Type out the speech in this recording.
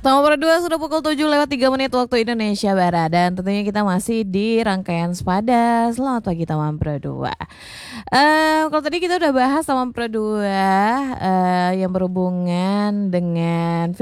Sama berdua sudah pukul 7 lewat 3 menit waktu Indonesia Barat. Dan tentunya kita masih di rangkaian Sepada. Selamat pagi teman berdua. Kalau tadi kita udah bahas teman berdua yang berhubungan dengan